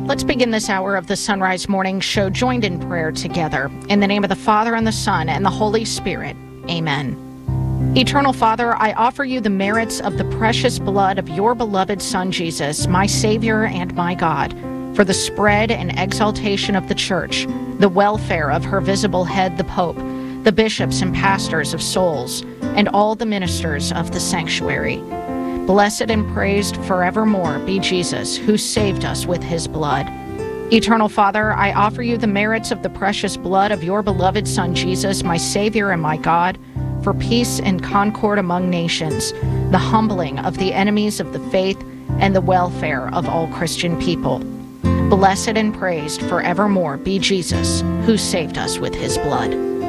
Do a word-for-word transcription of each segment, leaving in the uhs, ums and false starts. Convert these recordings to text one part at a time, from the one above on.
Let's begin this hour of the Sunrise Morning Show joined in prayer together. In the name of the Father, and the Son, and the Holy Spirit. Amen. Eternal Father, I offer you the merits of the precious blood of your beloved Son, Jesus, my Savior and my God, for the spread and exaltation of the Church, the welfare of her visible head, the Pope, the bishops and pastors of souls, and all the ministers of the sanctuary. Blessed and praised forevermore be Jesus, who saved us with his blood. Eternal Father, I offer you the merits of the precious blood of your beloved Son, Jesus, my Savior and my God, for peace and concord among nations, the humbling of the enemies of the faith, and the welfare of all Christian people. Blessed and praised forevermore be Jesus, who saved us with his blood.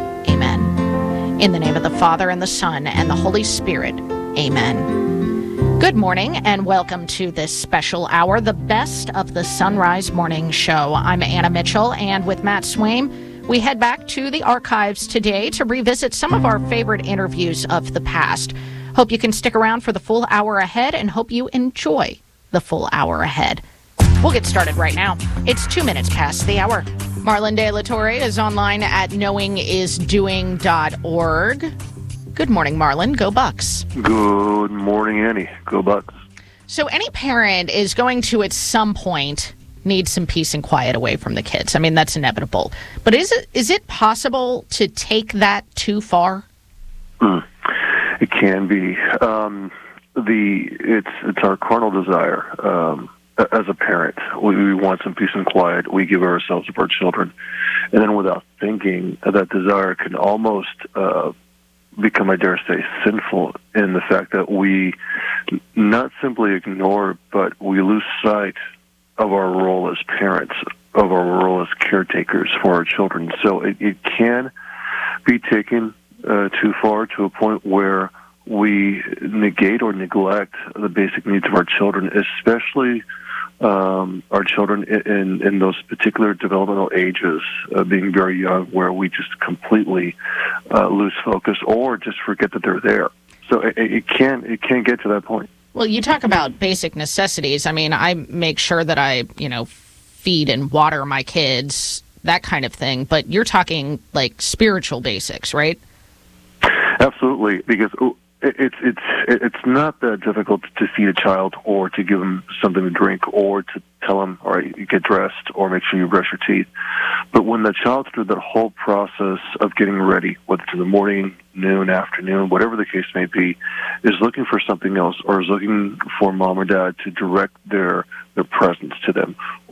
Amen. In the name of the Father, and the Son, and the Holy Spirit. Amen. Good morning, and welcome to this special hour, the best of the Sunrise Morning Show. I'm Anna Mitchell, and with Matt Swaim, we head back to the archives today to revisit some of our favorite interviews of the past. Hope you can stick around for the full hour ahead, and hope you enjoy the full hour ahead. We'll get started right now. It's two minutes past the hour. Marlon De La Torre is online at knowing is doing dot org. Good morning, Marlon. Go Bucks. Good morning, Annie. Go Bucks. So any parent is going to, at some point, need some peace and quiet away from the kids. I mean, that's inevitable. But is it is it possible to take that too far? Mm, it can be. Um, the it's it's our carnal desire. Um, as a parent, we, we want some peace and quiet. We give ourselves to our children, and then without thinking, that desire can almost uh, become, I dare say, sinful in the fact that we not simply ignore, but we lose sight of our role as parents, of our role as caretakers for our children. So it, it can be taken uh, too far, to a point where we negate or neglect the basic needs of our children, especially um, our children in, in those particular developmental ages, uh, being very young, where we just completely uh, lose focus or just forget that they're there. So it, it can it can get to that point. Well, you talk about basic necessities. I mean, I make sure that I, you know, feed and water my kids, that kind of thing. But you're talking like spiritual basics, right? Absolutely, because it's it's it's not that difficult to feed a child or to give them something to drink or to tell them, all right, you get dressed or make sure you brush your teeth. But when the child's through that whole process of getting ready, whether it's in the morning, noon, afternoon, whatever the case may be, is looking for something else, or is looking for mom or dad to direct their their presence to them,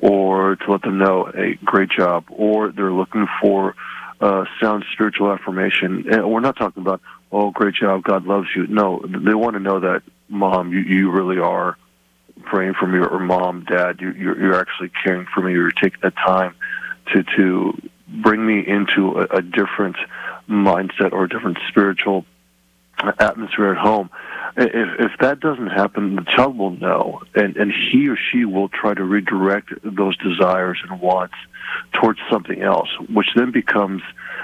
or to let them know, hey, great job, or they're looking for uh, sound spiritual affirmation. And we're not talking about, oh, great job, God loves you. No, they want to know that, Mom, you, you really are praying for me, or Mom, Dad, you, you're, you're actually caring for me, you're taking that time to to bring me into a, a different mindset or a different spiritual atmosphere at home. If, if that doesn't happen, the child will know, and, and he or she will try to redirect those desires and wants towards something else, which then becomes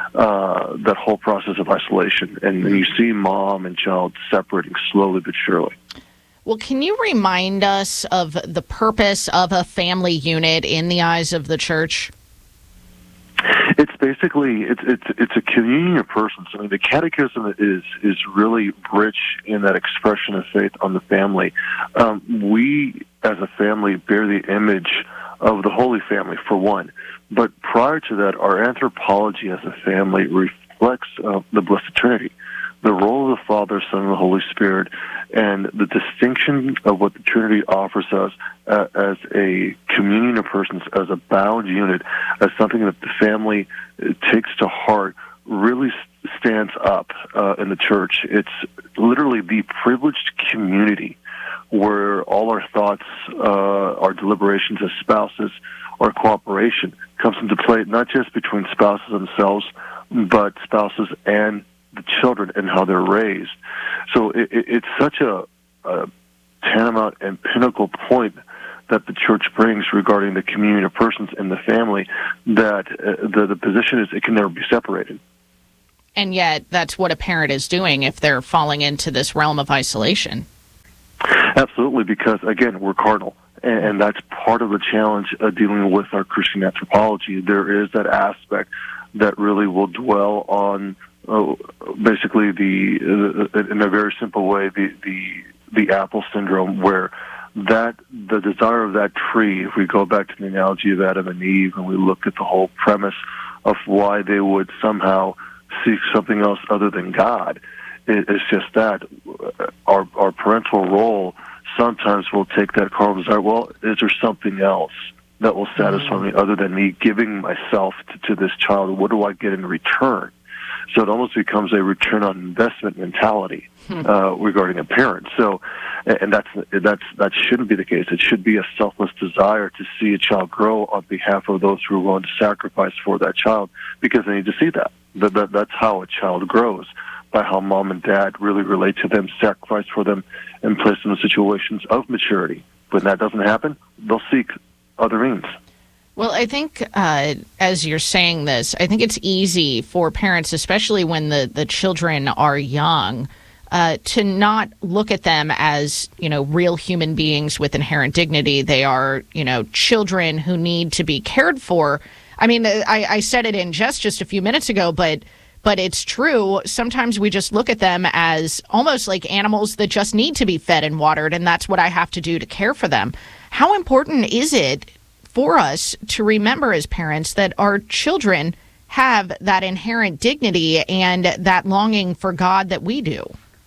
uh, that whole process of isolation. And you see mom and child separating slowly but surely. Well, can you remind us of the purpose of a family unit in the eyes of the Church? It's basically it's it's it's a communion of persons. I mean, the Catechism is is really rich in that expression of faith on the family. Um, we, as a family, bear the image of the Holy Family, for one. But prior to that, our anthropology as a family reflects uh, the Blessed Trinity, the role of the Father, Son, and the Holy Spirit, and the distinction of what the Trinity offers us uh, as a communion of persons, as a bound unit, as something that the family uh, takes to heart, really stands up uh, in the Church. It's literally the privileged community where all our thoughts, uh, our deliberations as spouses, our cooperation comes into play, not just between spouses themselves, but spouses and the children and how they're raised. So it, it, it's such a, a tantamount and pinnacle point that the Church brings regarding the communion of persons in the family that uh, the, the position is it can never be separated. And yet that's what a parent is doing if they're falling into this realm of isolation. Absolutely, because, again, we're carnal. And that's part of the challenge uh, dealing with our Christian anthropology. There is that aspect that really will dwell on uh, basically the, uh, in a very simple way, the, the the apple syndrome, where that the desire of that tree, if we go back to the analogy of Adam and Eve, and we look at the whole premise of why they would somehow seek something else other than God, it, it's just that our our parental role sometimes will take that carnal desire. Well, is there something else that will satisfy me other than me giving myself to, to this child? What do I get in return? So it almost becomes a return on investment mentality uh, regarding a parent. So, and that's that's that shouldn't be the case. It should be a selfless desire to see a child grow on behalf of those who are willing to sacrifice for that child, because they need to see that. That, that that's how a child grows, by how mom and dad really relate to them, sacrifice for them, and place them in situations of maturity. When that doesn't happen, they'll seek other means. Well, I think uh, as you're saying this, I think it's easy for parents, especially when the, the children are young, uh, to not look at them as, you know, real human beings with inherent dignity. They are, you know, children who need to be cared for. I mean, I, I said it in jest just a few minutes ago, but but it's true. Sometimes we just look at them as almost like animals that just need to be fed and watered, and that's what I have to do to care for them. How important is it for us to remember as parents that our children have that inherent dignity and that longing for God that we do?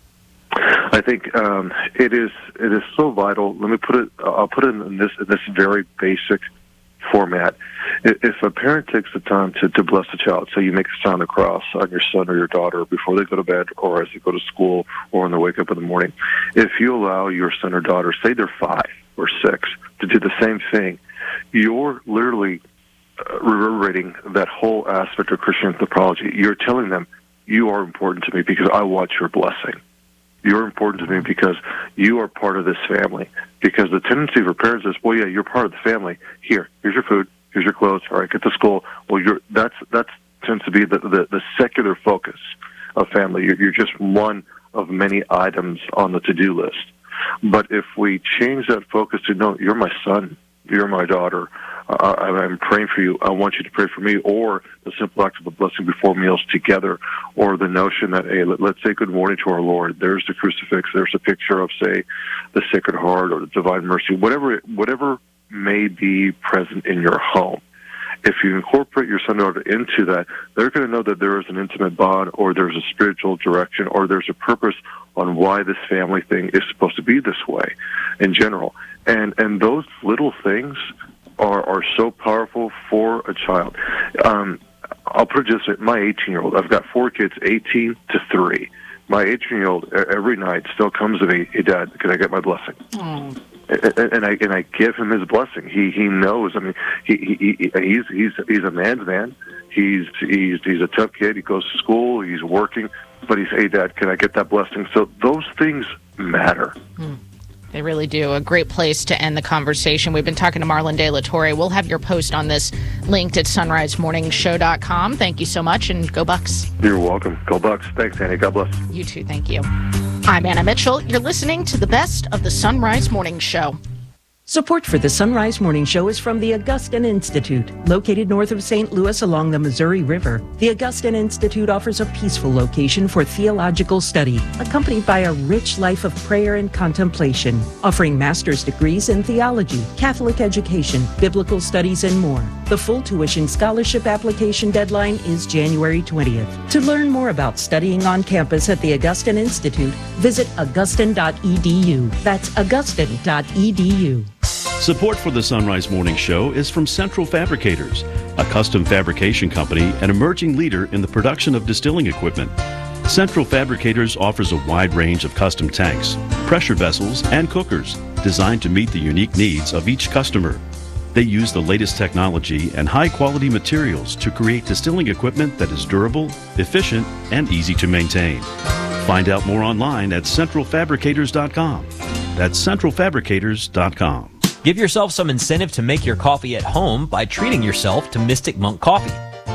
I think um, it is it is so vital. Let me put it. I'll put it in this in this very basic format. If a parent takes the time to, to bless a child, so you make a sign of the cross on your son or your daughter before they go to bed or as they go to school or when they wake up in the morning, if you allow your son or daughter, say they're five or six, to do the same thing, you're literally uh, reverberating that whole aspect of Christian anthropology. You're telling them, you are important to me because I want your blessing. You're important to me because you are part of this family. Because the tendency for parents is, well, yeah, you're part of the family. Here, here's your food, here's your clothes. All right, get to school. Well, you're that's that's tends to be the the, the secular focus of family. You're, you're just one of many items on the to-do list. But if we change that focus to, no, you're my son, you're my daughter, uh, I'm praying for you, I want you to pray for me, or the simple act of a blessing before meals together, or the notion that, hey, let, let's say good morning to our Lord. There's the crucifix, there's a picture of, say, the Sacred Heart or the Divine Mercy, whatever whatever may be present in your home. If you incorporate your son or daughter into that, they're going to know that there is an intimate bond, or there's a spiritual direction, or there's a purpose on why this family thing is supposed to be this way in general. And and those little things are, are so powerful for a child. Um, I'll put it just my eighteen-year-old. I've got four kids, eighteen to three. My eighteen-year-old every night still comes to me, hey, Dad, can I get my blessing? Mm. And, and I and I give him his blessing. He he knows. I mean, he, he, he he's he's he's a man's man. He's he's he's a tough kid. He goes to school. He's working, but he's, hey, Dad, can I get that blessing? So those things matter. Mm. They really do. A great place to end the conversation. We've been talking to Marlon De La Torre. We'll have your post on this linked at sunrise morning show dot com. Thank you so much, and go Bucks. You're welcome. Go Bucks. Thanks, Annie. God bless. You too. Thank you. I'm Anna Mitchell. You're listening to the best of the Sunrise Morning Show. Support for the Sunrise Morning Show is from the Augustine Institute. Located north of Saint Louis along the Missouri River, the Augustine Institute offers a peaceful location for theological study, accompanied by a rich life of prayer and contemplation, offering master's degrees in theology, Catholic education, biblical studies, and more. The full tuition scholarship application deadline is January twentieth. To learn more about studying on campus at the Augustine Institute, visit augustine dot e d u. That's augustine dot e d u. Support for the Sunrise Morning Show is from Central Fabricators, a custom fabrication company and emerging leader in the production of distilling equipment. Central Fabricators offers a wide range of custom tanks, pressure vessels, and cookers designed to meet the unique needs of each customer. They use the latest technology and high-quality materials to create distilling equipment that is durable, efficient, and easy to maintain. Find out more online at central fabricators dot com. That's central fabricators dot com. Give yourself some incentive to make your coffee at home by treating yourself to Mystic Monk Coffee. For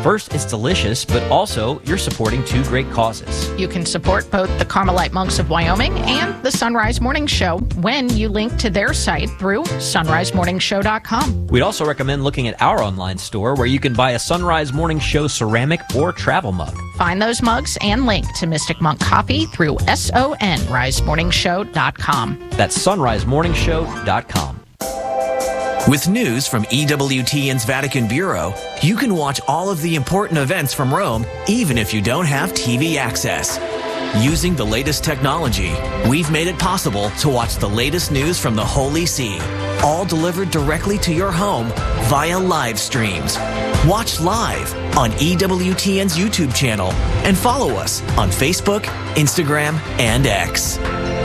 First, it's delicious, but also you're supporting two great causes. You can support both the Carmelite Monks of Wyoming and the Sunrise Morning Show when you link to their site through sunrise morning show dot com. We'd also recommend looking at our online store where you can buy a Sunrise Morning Show ceramic or travel mug. Find those mugs and link to Mystic Monk Coffee through sunrise morning show dot com. That's sunrise morning show dot com. With news from E W T N's Vatican Bureau, you can watch all of the important events from Rome, even if you don't have T V access. Using the latest technology, we've made it possible to watch the latest news from the Holy See, all delivered directly to your home via live streams. Watch live on E W T N's YouTube channel and follow us on Facebook, Instagram, and X.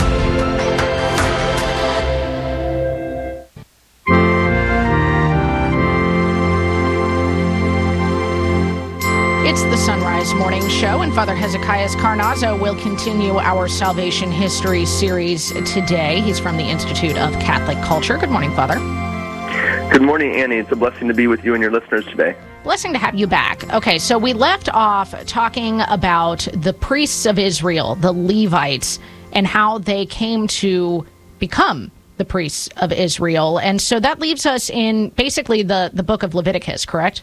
It's the Sunrise Morning Show, and Father Hezekiah Carnazzo will continue our Salvation History series today. He's from the Institute of Catholic Culture. Good morning, Father. Good morning, Annie. It's a blessing to be with you and your listeners today. Blessing to have you back. Okay, so we left off talking about the priests of Israel, the Levites, and how they came to become the priests of Israel. And so that leaves us in basically the, the book of Leviticus, correct?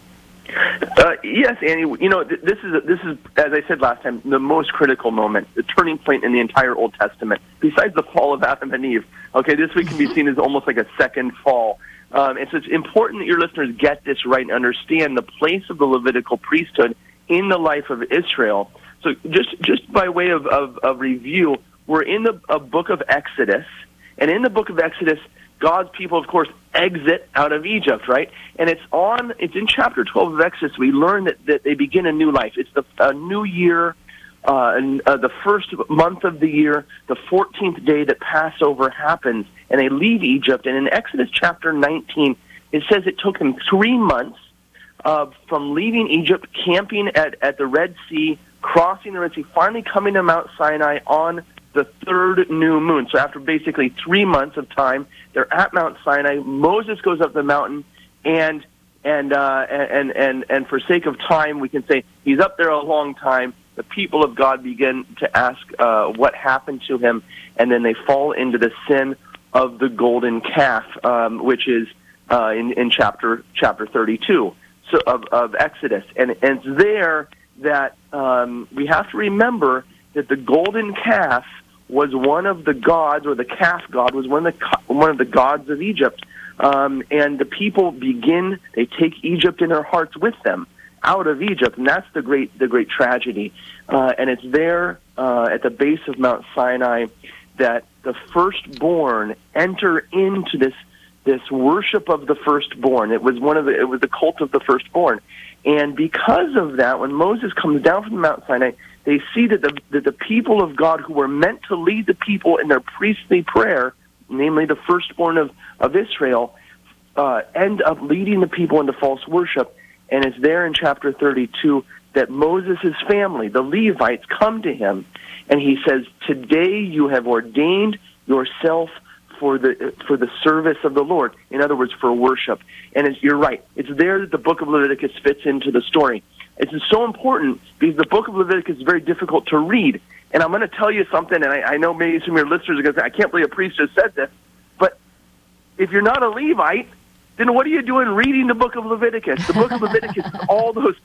Uh, yes, Annie. You know, th- this is, this is, as I said last time, the most critical moment, the turning point in the entire Old Testament, besides the fall of Adam and Eve. Okay, this week can be seen as almost like a second fall. Um, and so it's important that your listeners get this right and understand the place of the Levitical priesthood in the life of Israel. So just just by way of, of, of review, we're in the a book of Exodus, and in the book of Exodus, God's people, of course, exit out of Egypt, right? And it's on. It's in chapter twelve of Exodus. We learn that, that they begin a new life. It's the a new year, uh, and uh, the first month of the year, the fourteenth day that Passover happens, and they leave Egypt. And in Exodus chapter nineteen, it says it took them three months uh, from leaving Egypt, camping at, at the Red Sea, crossing the Red Sea, finally coming to Mount Sinai on the third new moon. So after basically three months of time, they're at Mount Sinai. Moses goes up the mountain, and and uh, and and and for sake of time, we can say he's up there a long time. The people of God begin to ask uh, what happened to him, and then they fall into the sin of the golden calf, um, which is uh, in, in chapter chapter thirty-two so of, of Exodus, and, and it's there that um, we have to remember that the golden calf was one of the gods, or the calf god was one of the one of the gods of Egypt, um, and the people begin. They take Egypt in their hearts with them out of Egypt, and that's the great the great tragedy. Uh, and it's there uh, at the base of Mount Sinai that the firstborn enter into this this worship of the firstborn. It was one of the it was the cult of the firstborn, and because of that, when Moses comes down from Mount Sinai, they see that the, that the people of God who were meant to lead the people in their priestly prayer, namely the firstborn of, of Israel, uh, end up leading the people into false worship. And it's there in chapter thirty-two that Moses' family, the Levites, come to him, and he says, "Today you have ordained yourself for the for the service of the Lord." In other words, for worship. And it's, you're right. It's there that the book of Leviticus fits into the story. It's so important because the book of Leviticus is very difficult to read. And I'm going to tell you something, and I, I know maybe some of your listeners are going to say, "I can't believe a priest just said this." But if you're not a Levite, then what are you doing reading the book of Leviticus? The book of Leviticus is all those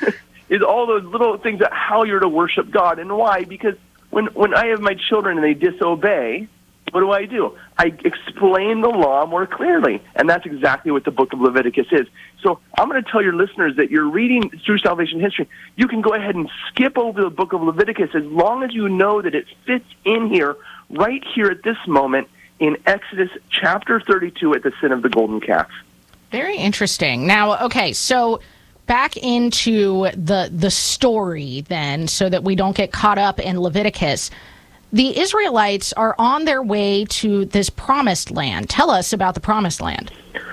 is all those little things about how you're to worship God. And why? Because when, when I have my children and they disobey, what do I do? I explain the law more clearly, and that's exactly what the book of Leviticus is. So I'm going to tell your listeners that you're reading through salvation history. You can go ahead and skip over the book of Leviticus as long as you know that it fits in here, right here at this moment, in Exodus chapter thirty-two at the sin of the golden calf. Very interesting. Now, okay, so back into the the story then, so that we don't get caught up in Leviticus. The Israelites are on their way to this promised land. Tell us about the promised land.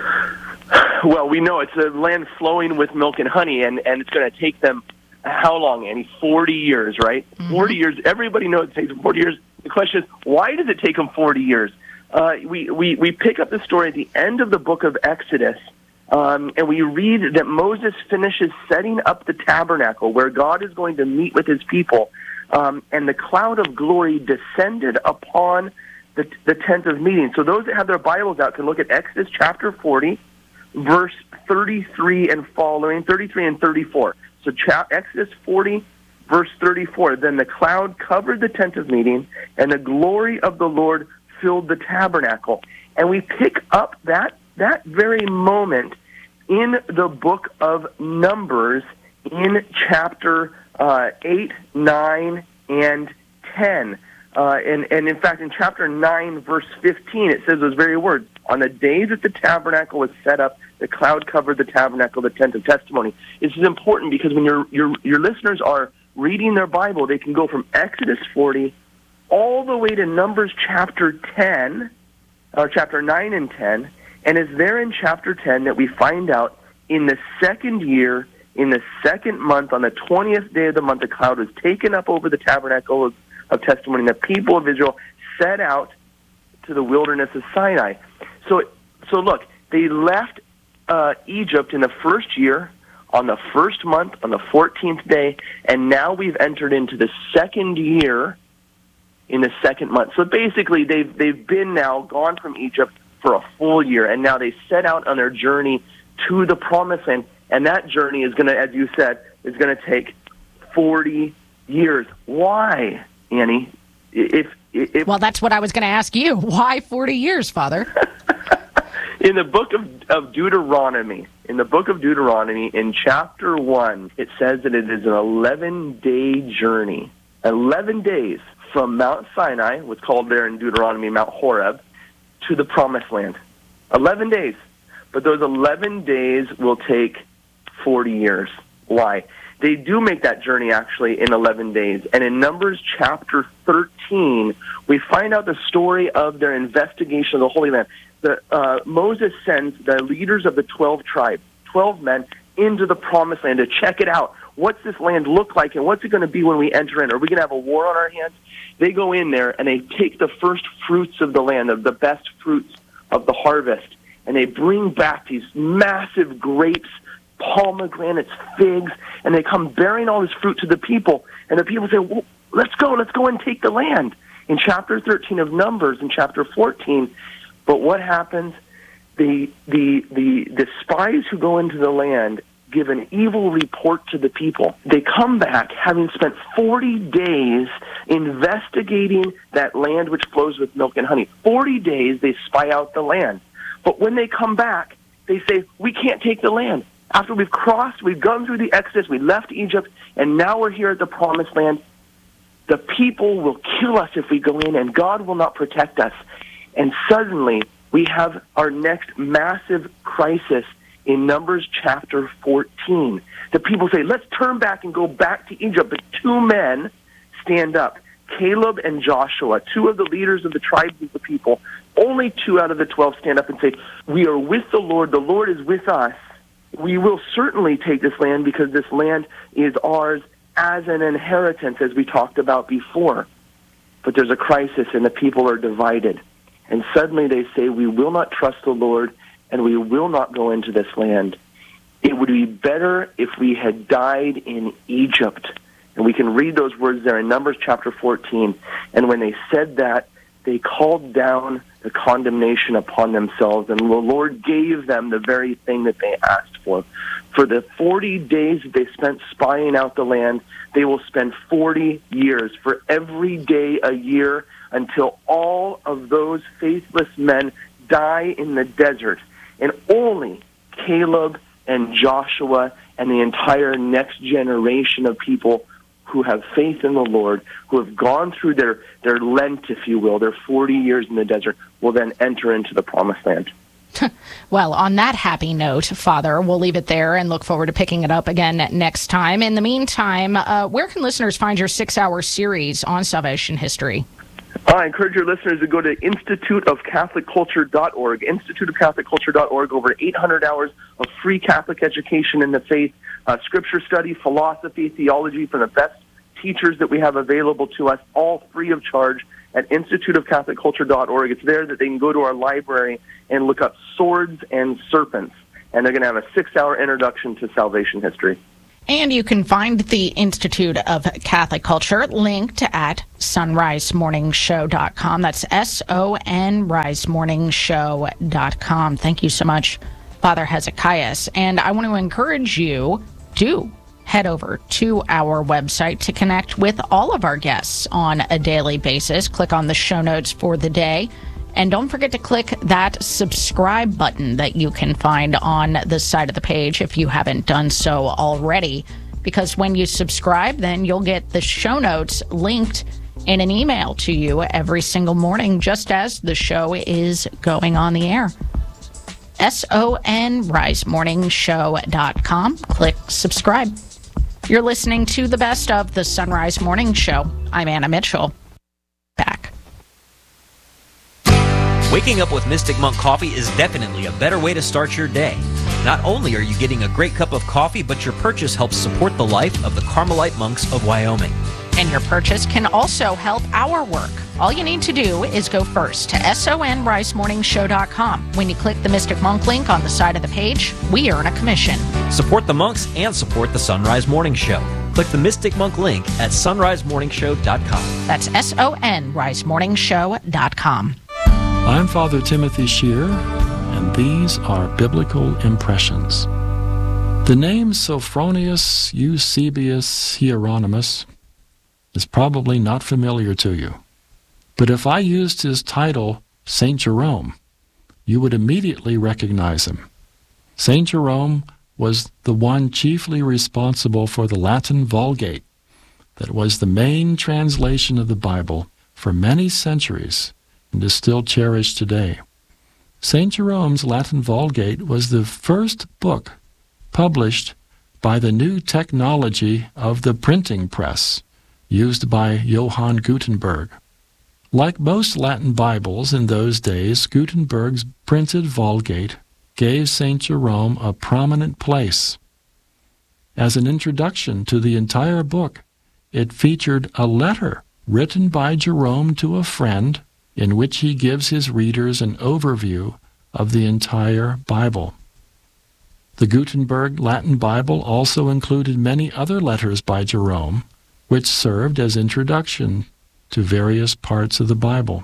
Well, we know it's a land flowing with milk and honey, and, and it's going to take them how long, Annie? forty years, right? Mm-hmm. forty years. Everybody knows it takes them forty years. The question is, why does it take them forty years? Uh, we, we, we pick up the story at the end of the book of Exodus, Um, and we read that Moses finishes setting up the tabernacle where God is going to meet with his people. Um, and the cloud of glory descended upon the, the tent of meeting. So those that have their Bibles out can look at Exodus chapter forty, verse thirty-three and following, thirty-three and thirty-four. So cha- Exodus forty, verse thirty-four, then the cloud covered the tent of meeting, and the glory of the Lord filled the tabernacle. And we pick up that that very moment in the book of Numbers in chapter uh, eight, nine, and ten. Uh, and, and in fact, in chapter nine, verse fifteen, it says those very words. On the day that the tabernacle was set up, the cloud covered the tabernacle, the tent of testimony. This is important because when your your your listeners are reading their Bible, they can go from Exodus forty all the way to Numbers chapter ten, or chapter nine and ten, and it's there in chapter ten that we find out in the second year, in the second month, on the twentieth day of the month, the cloud was taken up over the tabernacle of, of testimony, and the people of Israel set out to the wilderness of Sinai. So, so look, they left uh, Egypt in the first year, on the first month, on the fourteenth day, and now we've entered into the second year in the second month. So basically, they've they've been now gone from Egypt for a full year, and now they set out on their journey to the Promised Land, and that journey is going to, as you said, is going to take forty years. Why, Annie? If, if well, that's what I was going to ask you. Why forty years, Father? In the book of, of Deuteronomy, in the book of Deuteronomy, in chapter one, it says that it is an eleven-day journey. eleven days from Mount Sinai, what's called there in Deuteronomy Mount Horeb, to the Promised Land. eleven days. But those eleven days will take forty years. Why? They do make that journey, actually, in eleven days. And in Numbers chapter thirteen, we find out the story of their investigation of the Holy Land. The, uh, Moses sends the leaders of the twelve tribes, twelve men, into the Promised Land to check it out. What's this land look like, and what's it going to be when we enter in? Are we going to have a war on our hands? They go in there, and they take the first fruits of the land, of the best fruits of the harvest, and they bring back these massive grapes, pomegranates, figs, and they come bearing all this fruit to the people. And the people say, well, let's go, let's go and take the land. In chapter thirteen of Numbers, in chapter fourteen, but what happens? The, the, the, the spies who go into the land give an evil report to the people. They come back having spent forty days investigating that land which flows with milk and honey. forty days they spy out the land. But when they come back, they say, we can't take the land. After we've crossed, we've gone through the Exodus, we left Egypt, and now we're here at the Promised Land. The people will kill us if we go in, and God will not protect us. And suddenly, we have our next massive crisis in Numbers chapter fourteen. The people say, let's turn back and go back to Egypt. But two men stand up, Caleb and Joshua, two of the leaders of the tribes of the people. Only two out of the twelve stand up and say, we are with the Lord. The Lord is with us. We will certainly take this land because this land is ours as an inheritance, as we talked about before. But there's a crisis, and the people are divided. And suddenly they say, we will not trust the Lord, and we will not go into this land. It would be better if we had died in Egypt. And we can read those words there in Numbers chapter fourteen. And when they said that, they called down the condemnation upon themselves, and the Lord gave them the very thing that they asked for. For the forty days that they spent spying out the land, they will spend forty years, for every day a year, until all of those faithless men die in the desert. And only Caleb and Joshua and the entire next generation of people who have faith in the Lord, who have gone through their, their Lent, if you will, their forty years in the desert, will then enter into the Promised Land. Well, on that happy note, Father, we'll leave it there and look forward to picking it up again next time. In the meantime, uh, where can listeners find your six-hour series on salvation history? I encourage your listeners to go to institute of catholic culture dot org, institute of catholic culture dot org, over eight hundred hours of free Catholic education in the faith, uh, scripture study, philosophy, theology from the best teachers that we have available to us, all free of charge at institute of catholic culture dot org. It's there that they can go to our library and look up Swords and Serpents. and they're going to have a six-hour introduction to salvation history. And you can find the Institute of Catholic Culture linked at sunrise morning show dot com. That's S O N rise morning show dot com. Thank you so much, Father Hezekiah. And I want to encourage you to head over to our website to connect with all of our guests on a daily basis. Click on the show notes for the day. And don't forget to click that subscribe button that you can find on the side of the page if you haven't done so already. Because when you subscribe, then you'll get the show notes linked in an email to you every single morning, just as the show is going on the air. S O N rise morning show dot com. Click subscribe. You're listening to the best of the Sunrise Morning Show. I'm Anna Mitchell. Back. Waking up with Mystic Monk coffee is definitely a better way to start your day. Not only are you getting a great cup of coffee, but your purchase helps support the life of the Carmelite monks of Wyoming. And your purchase can also help our work. All you need to do is go first to S O N rise morning show dot com. When you click the Mystic Monk link on the side of the page, we earn a commission. Support the monks and support the Sunrise Morning Show. Click the Mystic Monk link at sunrise morning show dot com. That's S O N rise morning show dot com. I'm Father Timothy Shear, and these are Biblical Impressions. The name Sophronius Eusebius Hieronymus is probably not familiar to you. But if I used his title, Saint Jerome, you would immediately recognize him. Saint Jerome was the one chiefly responsible for the Latin Vulgate, that was the main translation of the Bible for many centuries and is still cherished today. Saint Jerome's Latin Vulgate was the first book published by the new technology of the printing press used by Johann Gutenberg. Like most Latin Bibles in those days, Gutenberg's printed Vulgate gave Saint Jerome a prominent place. As an introduction to the entire book, it featured a letter written by Jerome to a friend in which he gives his readers an overview of the entire Bible. The Gutenberg Latin Bible also included many other letters by Jerome, which served as introduction to various parts of the Bible.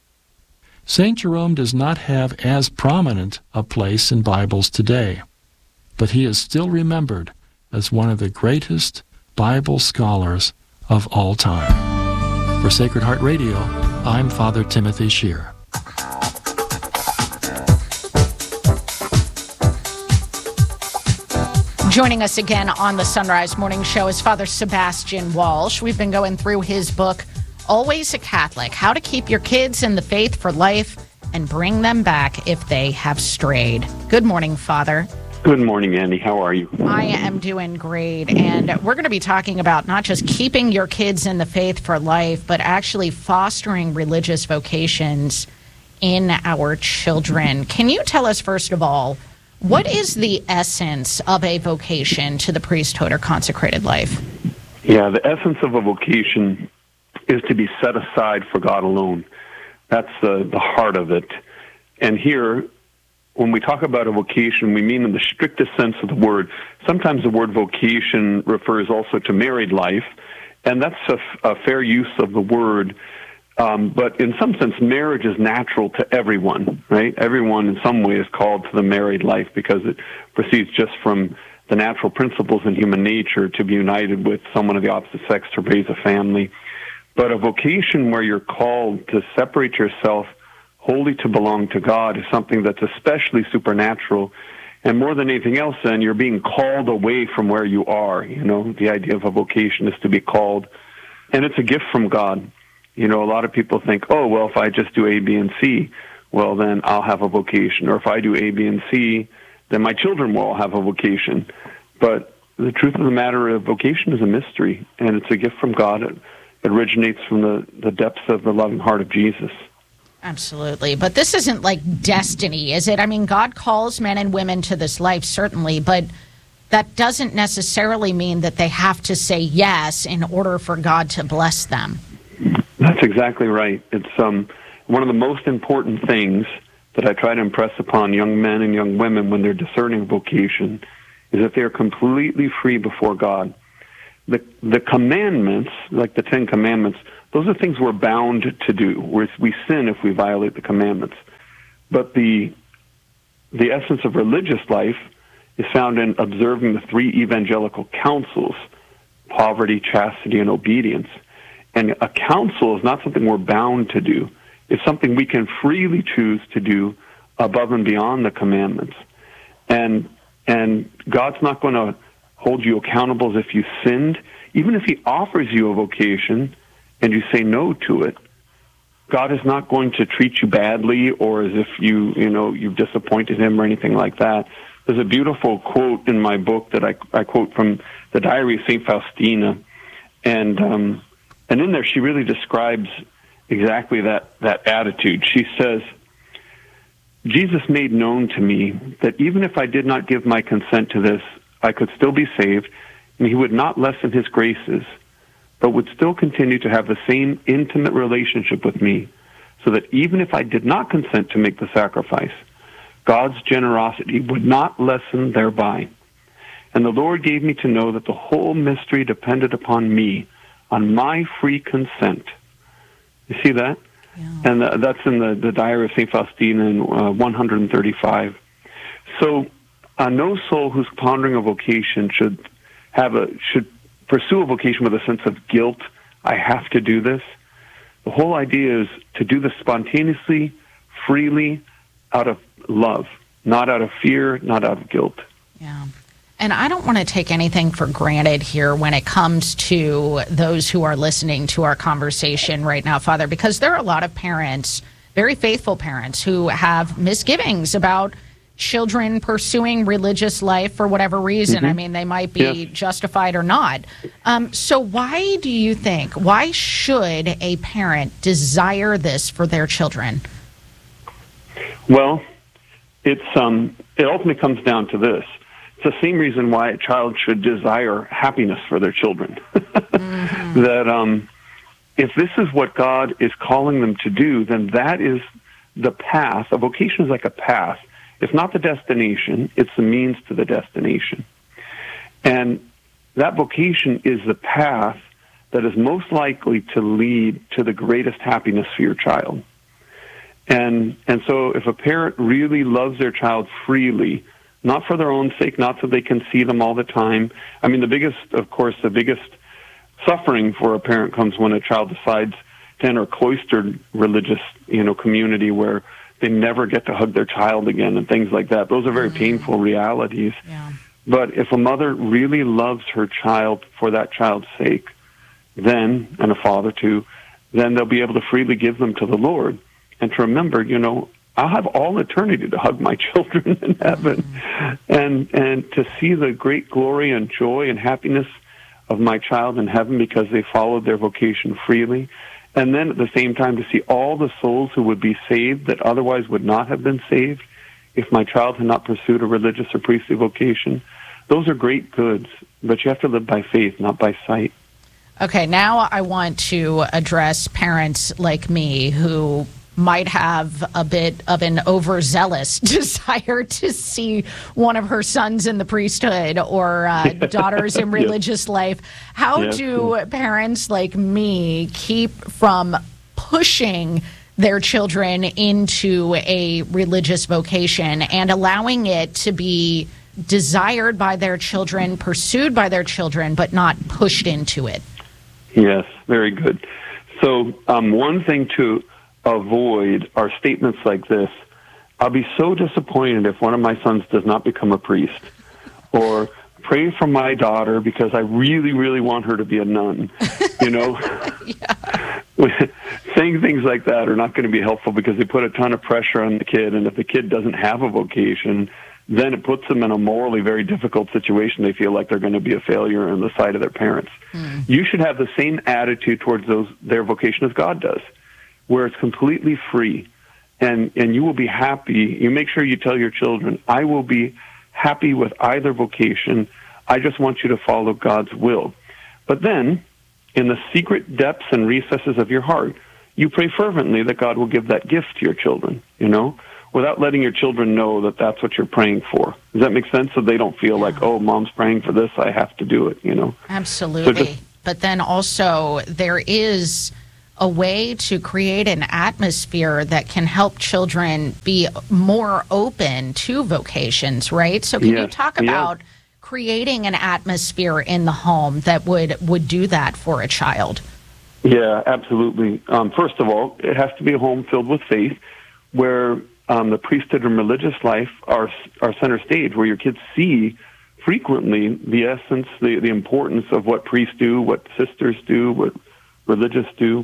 Saint Jerome does not have as prominent a place in Bibles today, but he is still remembered as one of the greatest Bible scholars of all time. For Sacred Heart Radio, I'm Father Timothy Shear. Joining us again on the Sunrise Morning Show is Father Sebastian Walsh. We've been going through his book, Always a Catholic, How to Keep Your Kids in the Faith for Life and Bring Them Back If They Have Strayed. Good morning, Father. Good morning, Andy. How are you? I am doing great, and we're going to be talking about not just keeping your kids in the faith for life, but actually fostering religious vocations in our children. Can you tell us, first of all, what is the essence of a vocation to the priesthood or consecrated life? Yeah, the essence of a vocation is to be set aside for God alone. That's the, the heart of it. And here, when we talk about a vocation, we mean in the strictest sense of the word. Sometimes the word vocation refers also to married life, and that's a, a fair use of the word. Um, but in some sense, marriage is natural to everyone, right? Everyone in some way is called to the married life because it proceeds just from the natural principles in human nature to be united with someone of the opposite sex to raise a family. But a vocation where you're called to separate yourself wholly to belong to God is something that's especially supernatural. And more than anything else, then, you're being called away from where you are. You know, the idea of a vocation is to be called. And it's a gift from God. You know, a lot of people think, oh, well, if I just do A, B, and C, well, then I'll have a vocation. Or if I do A, B, and C, then my children will all have a vocation. But the truth of the matter is vocation is a mystery, and it's a gift from God. It, it originates from the, the depths of the loving heart of Jesus. Absolutely. But this isn't like destiny, is it? I mean, God calls men and women to this life, certainly, but that doesn't necessarily mean that they have to say yes in order for God to bless them. That's exactly right. It's um, one of the most important things that I try to impress upon young men and young women when they're discerning vocation is that they're completely free before God. The the commandments, like the Ten Commandments, those are things we're bound to do. We're, we sin if we violate the commandments. But the the essence of religious life is found in observing the three evangelical counsels: poverty, chastity, and obedience. And a counsel is not something we're bound to do. It's something we can freely choose to do above and beyond the commandments. And and God's not going to hold you accountable as if you sinned. Even if he offers you a vocation and you say no to it, God is not going to treat you badly or as if you, you know, you've disappointed him or anything like that. There's a beautiful quote in my book that I, I quote from the Diary of Saint Faustina. And um, and in there she really describes exactly that, that attitude. She says, Jesus made known to me that even if I did not give my consent to this, I could still be saved, and he would not lessen his graces, but would still continue to have the same intimate relationship with me, so that even if I did not consent to make the sacrifice, God's generosity would not lessen thereby. And the Lord gave me to know that the whole mystery depended upon me, on my free consent. You see that? Yeah. And uh, that's in the, the Diary of Saint Faustina in uh, one thirty-five. So uh, no soul who's pondering a vocation should have a should pursue a vocation with a sense of guilt. I have to do this. The whole idea is to do this spontaneously, freely, out of love, not out of fear, not out of guilt. Yeah. And I don't want to take anything for granted here when it comes to those who are listening to our conversation right now, Father, because there are a lot of parents, very faithful parents, who have misgivings about children pursuing religious life for whatever reason. Mm-hmm. I mean, they might be yes. justified or not. Um, so why do you think, why should a parent desire this for their children? Well, it's um, it ultimately comes down to this. It's the same reason why a child should desire happiness for their children. mm-hmm. That um, if this is what God is calling them to do, then that is the path. A vocation is like a path. It's not the destination. It's the means to the destination. And that vocation is the path that is most likely to lead to the greatest happiness for your child. And and so if a parent really loves their child freely, not for their own sake, not so they can see them all the time. I mean, the biggest, of course, the biggest suffering for a parent comes when a child decides to enter a cloistered religious, you know, community where they never get to hug their child again and things like that. Those are very mm-hmm. painful realities. Yeah. But if a mother really loves her child for that child's sake, then, and a father too, then they'll be able to freely give them to the Lord. And to remember, you know, I'll have all eternity to hug my children in heaven, mm-hmm. and and to see the great glory and joy and happiness of my child in heaven because they followed their vocation freely. And then at the same time to see all the souls who would be saved that otherwise would not have been saved if my child had not pursued a religious or priestly vocation. Those are great goods, but you have to live by faith, not by sight. Okay, now I want to address parents like me who might have a bit of an overzealous desire to see one of her sons in the priesthood or uh, daughters in religious yes. life. How yes. do parents like me keep from pushing their children into a religious vocation and allowing it to be desired by their children, pursued by their children, but not pushed into it? Yes, very good. So um, one thing to avoid are statements like this: I'll be so disappointed if one of my sons does not become a priest, or pray for my daughter because I really, really want her to be a nun. You know, saying things like that are not going to be helpful because they put a ton of pressure on the kid, and if the kid doesn't have a vocation, then it puts them in a morally very difficult situation. They feel like they're going to be a failure on the side of their parents. Mm. You should have the same attitude towards those their vocation as God does, where it's completely free, and, and you will be happy. You make sure you tell your children, I will be happy with either vocation. I just want you to follow God's will. But then, in the secret depths and recesses of your heart, you pray fervently that God will give that gift to your children, you know? without letting your children know that that's what you're praying for. Does that make sense? So they don't feel like, oh, mom's praying for this, I have to do it, you know? Absolutely. So just, but then also there is a way to create an atmosphere that can help children be more open to vocations, right? So can yes, you talk about yes. creating an atmosphere in the home that would, would do that for a child? Yeah, absolutely. Um, first of all, it has to be a home filled with faith where um, the priesthood and religious life are, are center stage, where your kids see frequently the essence, the, the importance of what priests do, what sisters do, what religious do.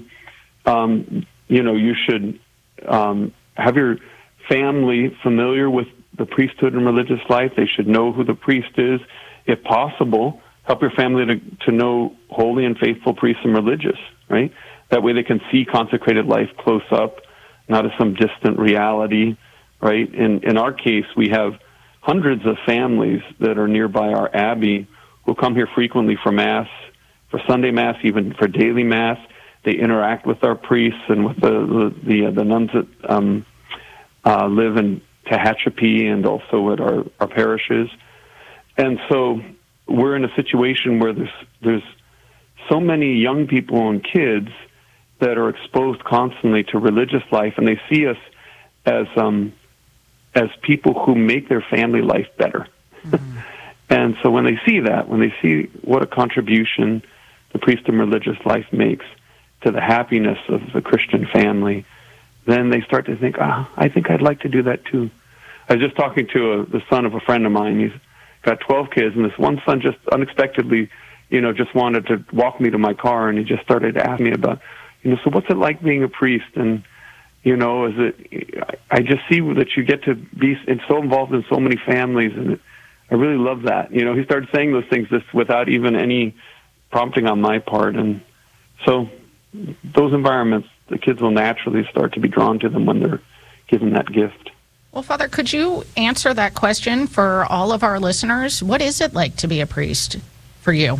Um, you know, you should um, have your family familiar with the priesthood and religious life. They should know who the priest is. If possible, help your family to, to know holy and faithful priests and religious, right? That way they can see consecrated life close up, not as some distant reality, right? In, in our case, we have hundreds of families that are nearby our abbey who come here frequently for Mass, for Sunday Mass, even for daily Mass. They interact with our priests and with the the, the, uh, the nuns that um, uh, live in Tehachapi and also at our, our parishes. And so we're in a situation where there's there's so many young people and kids that are exposed constantly to religious life, and they see us as um, as people who make their family life better. Mm-hmm. And so when they see that, when they see what a contribution the priest and religious life makes to the happiness of the Christian family, then they start to think, ah, I think I'd like to do that too. I was just talking to a, the son of a friend of mine. He's got twelve kids, and this one son just unexpectedly, you know, just wanted to walk me to my car, and he just started to ask me about, you know, so what's it like being a priest? And, you know, is it, I just see that you get to be so involved in so many families, and it, I really love that. You know, he started saying those things just without even any prompting on my part, and so those environments, the kids will naturally start to be drawn to them when they're given that gift. Well, Father, could you answer that question for all of our listeners? What is it like to be a priest for you?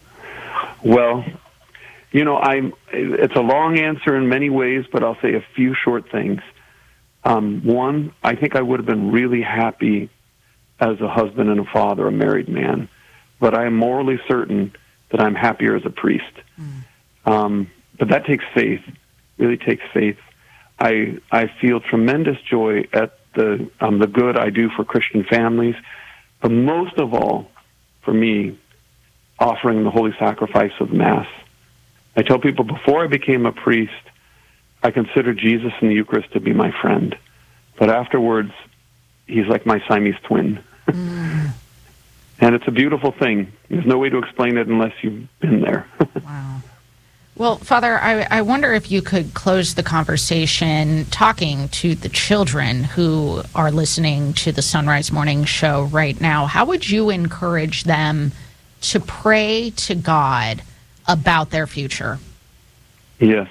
Well, you know, I'm, it's a long answer in many ways, but I'll say a few short things. Um, one, I think I would have been really happy as a husband and a father, a married man, but I am morally certain that I'm happier as a priest. Mm. Um, but that takes faith, really takes faith. I I feel tremendous joy at the um, the good I do for Christian families, but most of all, for me, offering the holy sacrifice of Mass. I tell people before I became a priest, I considered Jesus in the Eucharist to be my friend, but afterwards, he's like my Siamese twin. Mm. And it's a beautiful thing. There's no way to explain it unless you've been there. Wow. Well, Father, I, I wonder if you could close the conversation talking to the children who are listening to the Sunrise Morning Show right now. How would you encourage them to pray to God about their future? Yes.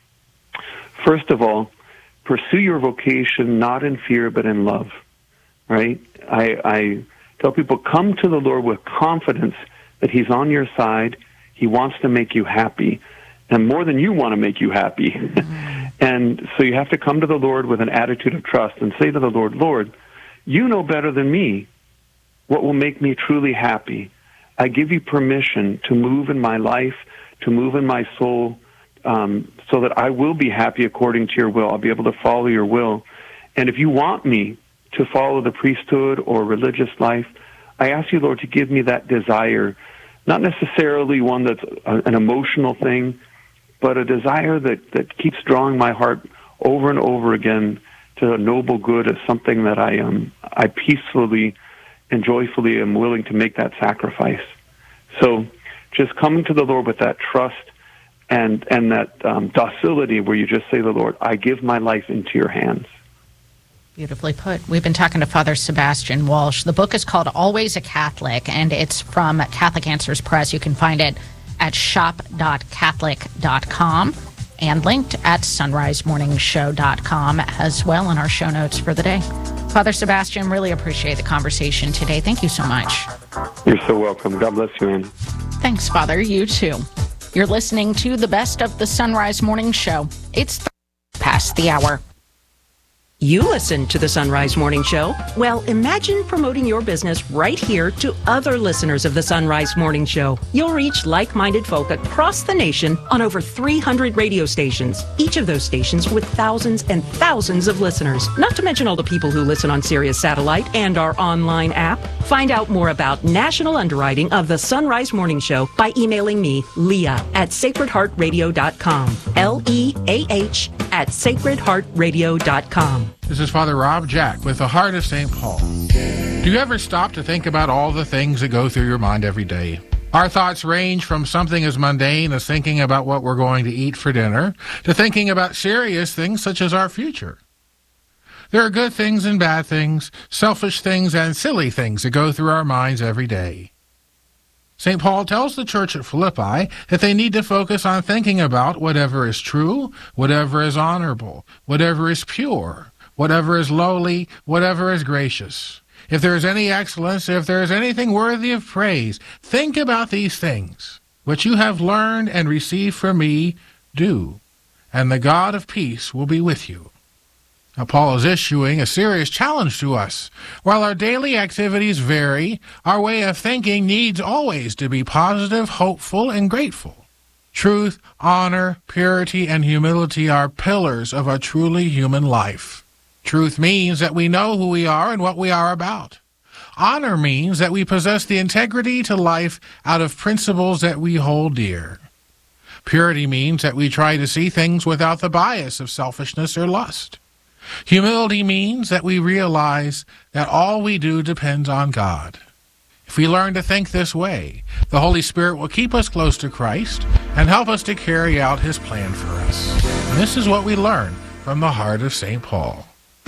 First of all, pursue your vocation not in fear but in love, right? I, I tell people, come to the Lord with confidence that he's on your side. He wants to make you happy, and more than you want to make you happy. Mm-hmm. And so you have to come to the Lord with an attitude of trust and say to the Lord, Lord, you know better than me what will make me truly happy. I give you permission to move in my life, to move in my soul, um, so that I will be happy according to your will. I'll be able to follow your will. And if you want me to follow the priesthood or religious life, I ask you, Lord, to give me that desire, not necessarily one that's a, an emotional thing, but a desire that, that keeps drawing my heart over and over again to a noble good as something that I um, I peacefully and joyfully am willing to make that sacrifice. So just coming to the Lord with that trust and, and that um, docility where you just say to the Lord, I give my life into your hands. Beautifully put. We've been talking to Father Sebastian Walsh. The book is called Always a Catholic, and it's from Catholic Answers Press. You can find it at shop dot catholic dot com and linked at sunrise morning show dot com as well in our show notes for the day. Father Sebastian, really appreciate the conversation today. Thank you so much. You're so welcome. God bless you, Anne. Thanks, Father. You too. You're listening to the best of the Sunrise Morning Show. It's past the hour. You listen to the Sunrise Morning Show. Well, imagine promoting your business right here to other listeners of the Sunrise Morning Show. You'll reach like-minded folk across the nation on over three hundred radio stations, each of those stations with thousands and thousands of listeners, not to mention all the people who listen on Sirius Satellite and our online app. Find out more about national underwriting of the Sunrise Morning Show by emailing me, Leah, at sacred heart radio dot com. L E A H at sacred heart radio dot com. This is Father Rob Jack with the Heart of Saint Paul. Do you ever stop to think about all the things that go through your mind every day? Our thoughts range from something as mundane as thinking about what we're going to eat for dinner to thinking about serious things such as our future. There are good things and bad things, selfish things and silly things that go through our minds every day. Saint Paul tells the church at Philippi that they need to focus on thinking about whatever is true, whatever is honorable, whatever is pure, whatever is lowly, whatever is gracious. If there is any excellence, if there is anything worthy of praise, think about these things. What you have learned and received from me, do, and the God of peace will be with you. Now, Paul is issuing a serious challenge to us. While our daily activities vary, our way of thinking needs always to be positive, hopeful, and grateful. Truth, honor, purity, and humility are pillars of a truly human life. Truth means that we know who we are and what we are about. Honor means that we possess the integrity to life out of principles that we hold dear. Purity means that we try to see things without the bias of selfishness or lust. Humility means that we realize that all we do depends on God. If we learn to think this way, the Holy Spirit will keep us close to Christ and help us to carry out his plan for us. And this is what we learn from the Heart of Saint Paul.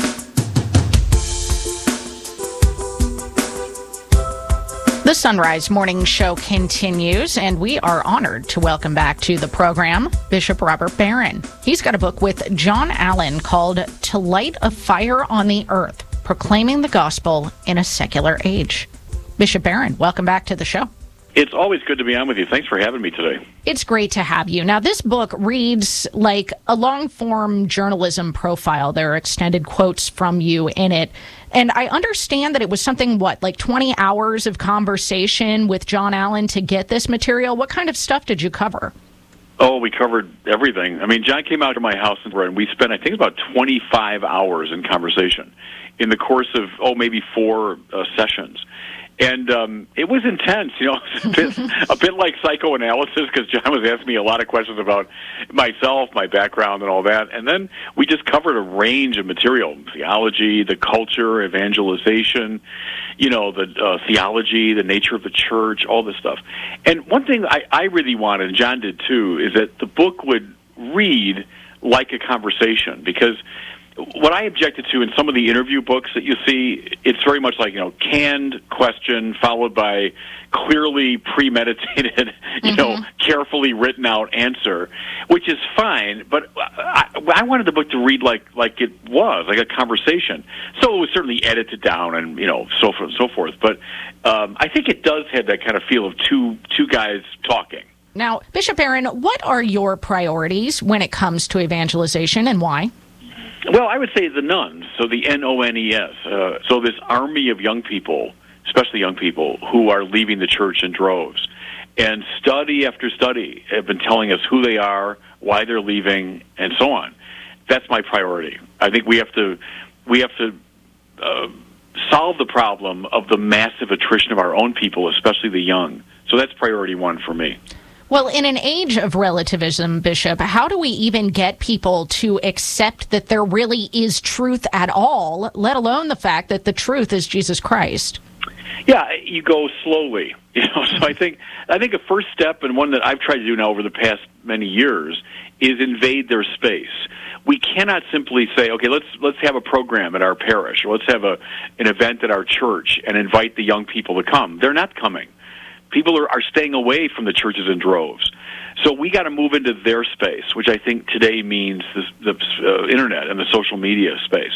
The Sunrise Morning Show continues, and we are honored to welcome back to the program Bishop Robert Barron. He's got a book with John Allen called To Light a Fire on the Earth, Proclaiming the Gospel in a Secular Age. Bishop Barron, welcome back to the show. It's always good to be on with you. Thanks for having me today. It's great to have you. Now, this book reads like a long-form journalism profile. There are extended quotes from you in it. And I understand that it was something, what, like twenty hours of conversation with John Allen to get this material? What kind of stuff did you cover? Oh, we covered everything. I mean, John came out to my house and we spent, I think, about twenty-five hours in conversation in the course of, oh, maybe four uh, sessions. And um, it was intense, you know, a bit, a bit like psychoanalysis, because John was asking me a lot of questions about myself, my background, and all that. And then we just covered a range of material: theology, the culture, evangelization, you know, the uh, theology, the nature of the church, all this stuff. And one thing I, I really wanted, and John did too, is that the book would read like a conversation, because what I objected to in some of the interview books that you see, it's very much like, you know, canned question followed by clearly premeditated, you mm-hmm. know, carefully written out answer, which is fine. But I, I wanted the book to read like like it was, like a conversation. So it was certainly edited down and, you know, so forth and so forth. But um, I think it does have that kind of feel of two two guys talking. Now, Bishop Barron, what are your priorities when it comes to evangelization, and why? Well, I would say the nuns, so the N O N E S. Uh, so this army of young people, especially young people, who are leaving the church in droves. And study after study have been telling us who they are, why they're leaving, and so on. That's my priority. I think we have to we have to uh, solve the problem of the massive attrition of our own people, especially the young. So that's priority one for me. Well, in an age of relativism, Bishop, how do we even get people to accept that there really is truth at all, let alone the fact that the truth is Jesus Christ? Yeah, you go slowly. You know, so I think I think a first step, and one that I've tried to do now over the past many years, is invade their space. We cannot simply say, okay, let's let's have a program at our parish, or let's have a an event at our church and invite the young people to come. They're not coming. People are, are staying away from the churches in droves. So we got to move into their space, which I think today means this, the uh, internet and the social media space.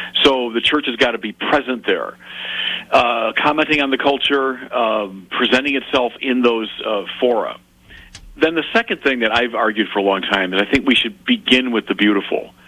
So the church has got to be present there, uh, commenting on the culture, um, presenting itself in those uh, fora. Then the second thing that I've argued for a long time is I think we should begin with the beautiful.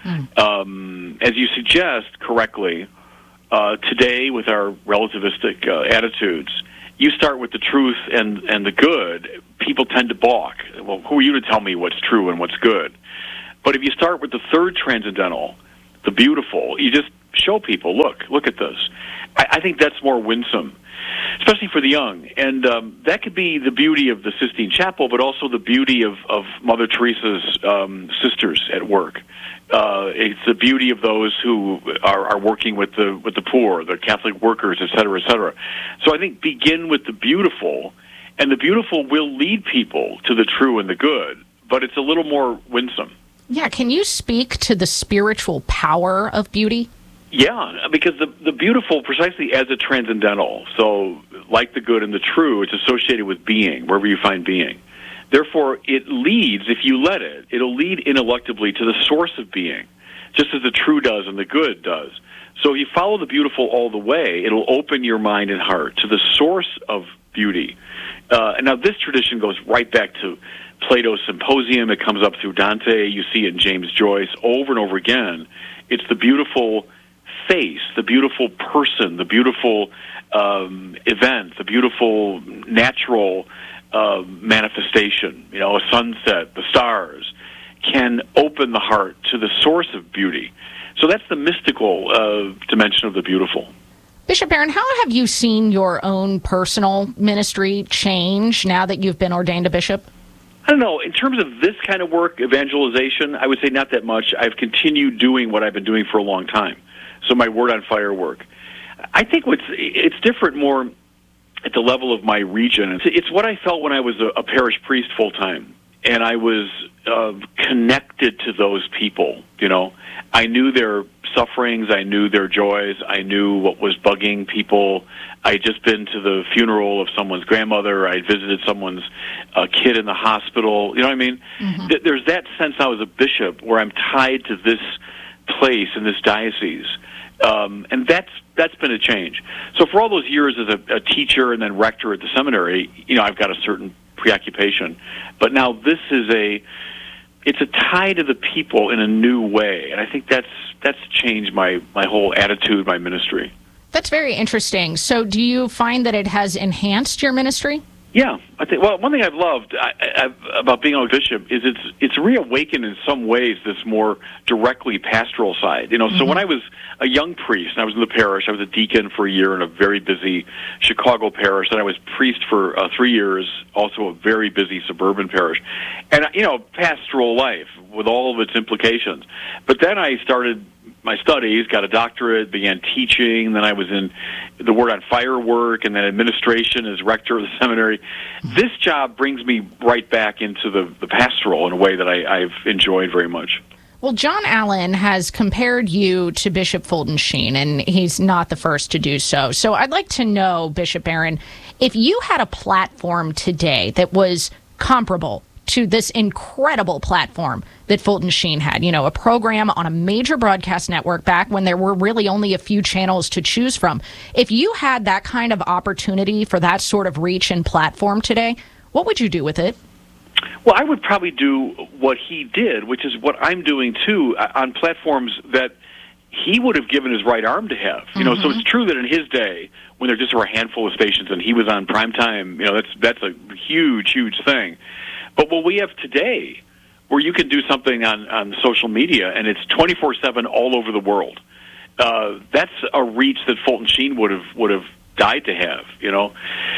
Mm. Um, as you suggest correctly, uh, today with our relativistic uh, attitudes, you start with the truth and, and the good, people tend to balk. Well, who are you to tell me what's true and what's good? But if you start with the third transcendental, the beautiful, you just show people, look, look at this. I, I think that's more winsome, especially for the young. And um, that could be the beauty of the Sistine Chapel, but also the beauty of, of Mother Teresa's um, sisters at work. Uh, it's the beauty of those who are, are working with the with the poor, the Catholic workers, et cetera, et cetera. So I think begin with the beautiful, and the beautiful will lead people to the true and the good, but it's a little more winsome. Yeah, can you speak to the spiritual power of beauty? Yeah, because the the beautiful, precisely as a transcendental, so like the good and the true, it's associated with being, wherever you find being. Therefore, it leads, if you let it, it'll lead ineluctably to the source of being, just as the true does and the good does. So if you follow the beautiful all the way, it'll open your mind and heart to the source of beauty. Uh, and now this tradition goes right back to Plato's Symposium. It comes up through Dante. You see it in James Joyce over and over again. It's the beautiful face, the beautiful person, the beautiful um, event, the beautiful natural uh, manifestation, you know, a sunset, the stars, can open the heart to the source of beauty. So that's the mystical uh, dimension of the beautiful. Bishop Barron, how have you seen your own personal ministry change now that you've been ordained a bishop? I don't know. In terms of this kind of work, evangelization, I would say not that much. I've continued doing what I've been doing for a long time. So my Word on Fire work. I think what's it's different more at the level of my region. It's, it's what I felt when I was a, a parish priest full time, and I was uh, connected to those people. You know, I knew their sufferings, I knew their joys, I knew what was bugging people. I had just been to the funeral of someone's grandmother. I had visited someone's uh, kid in the hospital. You know what I mean? Mm-hmm. Th- there's that sense now as a bishop where I'm tied to this place in this diocese. Um, and that's that's been a change. So for all those years as a, a teacher and then rector at the seminary, you know, I've got a certain preoccupation. But now this is a, it's a tie to the people in a new way. And I think that's that's changed my, my whole attitude, my ministry. That's very interesting. So do you find that it has enhanced your ministry? Yeah, I think. Well, one thing I've loved I, I've, about being a bishop is it's it's reawakened in some ways this more directly pastoral side. You know, mm-hmm. So when I was a young priest and I was in the parish, I was a deacon for a year in a very busy Chicago parish, and I was priest for uh, three years, also a very busy suburban parish, and you know, pastoral life with all of its implications. But then I started my studies, got a doctorate, began teaching, then I was in the Word on Fire work, and then administration as rector of the seminary. This job brings me right back into the, the pastoral in a way that I, I've enjoyed very much. Well, John Allen has compared you to Bishop Fulton Sheen, and he's not the first to do so. So I'd like to know, Bishop Barron, if you had a platform today that was comparable to this incredible platform that Fulton Sheen had, you know, a program on a major broadcast network back when there were really only a few channels to choose from. If you had that kind of opportunity for that sort of reach and platform today, what would you do with it? Well, I would probably do what he did, which is what I'm doing too, on platforms that he would have given his right arm to have. You know, mm-hmm. So it's true that in his day, when there just were a handful of stations and he was on prime time, you know, that's that's a huge, huge thing. But what we have today, where you can do something on, on social media and it's twenty-four seven all over the world, uh, that's a reach that Fulton Sheen would have would have died to have, you know.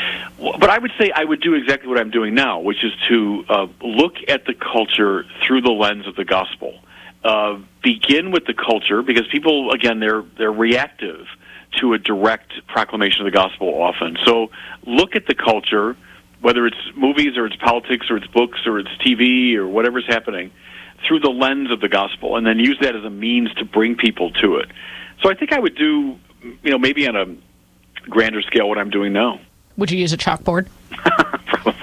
But I would say I would do exactly what I'm doing now, which is to uh, look at the culture through the lens of the gospel. Uh, begin with the culture, because people, again, they're they're reactive to a direct proclamation of the gospel often. So look at the culture, whether it's movies or it's politics or it's books or it's T V or whatever's happening, through the lens of the gospel, and then use that as a means to bring people to it. So I think I would do, you know, maybe on a grander scale what I'm doing now. Would you use a chalkboard? Probably.